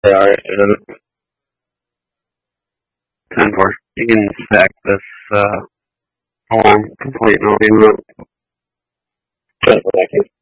Alright, 10-4. You can stack this along complete and I'll be moving.